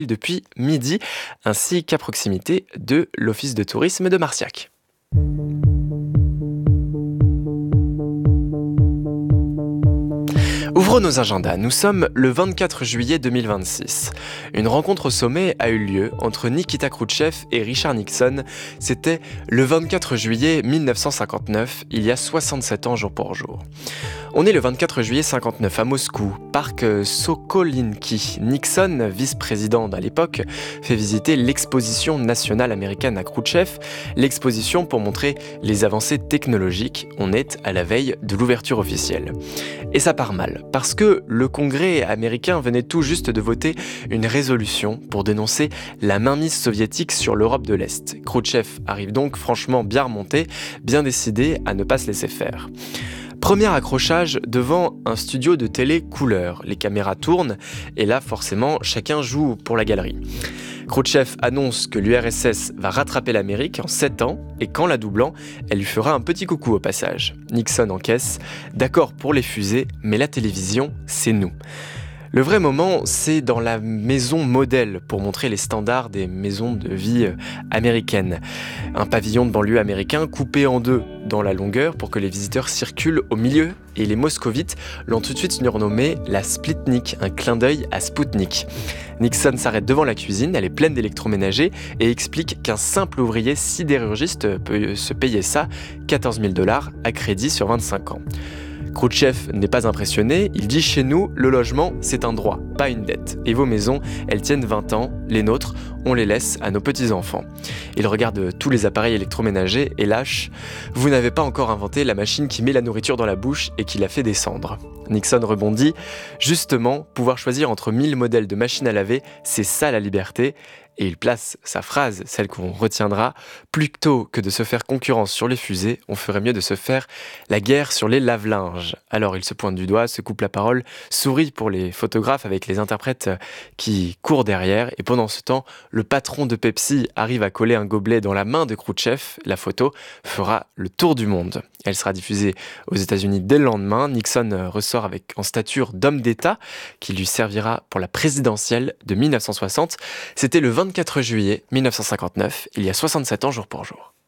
depuis midi, ainsi qu'à proximité de l'Office de tourisme de Marciac. Ouvrons nos agendas, nous sommes le 24 juillet 2026. Une rencontre au sommet a eu lieu entre Nikita Khrouchtchev et Richard Nixon. C'était le 24 juillet 1959, il y a 67 ans jour pour jour. On est le 24 juillet 59 à Moscou, parc Sokolinki. Nixon, vice-président à l'époque, fait visiter l'exposition nationale américaine à Khrouchtchev, l'exposition pour montrer les avancées technologiques. On est à la veille de l'ouverture officielle. Et ça part mal, parce que le Congrès américain venait tout juste de voter une résolution pour dénoncer la mainmise soviétique sur l'Europe de l'Est. Khrouchtchev arrive donc franchement bien remonté, bien décidé à ne pas se laisser faire. Premier accrochage devant un studio de télé couleur. Les caméras tournent et là, forcément, chacun joue pour la galerie. Khrouchtchev annonce que l'URSS va rattraper l'Amérique en 7 ans et qu'en la doublant, elle lui fera un petit coucou au passage. Nixon encaisse, d'accord pour les fusées, mais la télévision, c'est nous. Le vrai moment, c'est dans la maison modèle pour montrer les standards des maisons de vie américaines. Un pavillon de banlieue américain coupé en deux dans la longueur pour que les visiteurs circulent au milieu et les moscovites l'ont tout de suite surnommé la Splitnik, un clin d'œil à Spoutnik. Nixon s'arrête devant la cuisine, elle est pleine d'électroménager et explique qu'un simple ouvrier sidérurgiste peut se payer ça, 14 000 $ à crédit sur 25 ans. Khrouchtchev n'est pas impressionné, il dit « Chez nous, le logement, c'est un droit, pas une dette. Et vos maisons, elles tiennent 20 ans, les nôtres, on les laisse à nos petits-enfants. » Il regarde tous les appareils électroménagers et lâche « Vous n'avez pas encore inventé la machine qui met la nourriture dans la bouche et qui la fait descendre. » Nixon rebondit « Justement, pouvoir choisir entre 1000 modèles de machines à laver, c'est ça la liberté. » Et il place sa phrase, celle qu'on retiendra, « Plutôt que de se faire concurrence sur les fusées, on ferait mieux de se faire la guerre sur les lave-linges. » Alors il se pointe du doigt, se coupe la parole, sourit pour les photographes avec les interprètes qui courent derrière. Et pendant ce temps, le patron de Pepsi arrive à coller un gobelet dans la main de Khrouchtchev. La photo fera le tour du monde. Elle sera diffusée aux États-Unis dès le lendemain. Nixon ressort en stature d'homme d'État qui lui servira pour la présidentielle de 1960. C'était le 24 juillet 1959, il y a 67 ans jour pour jour.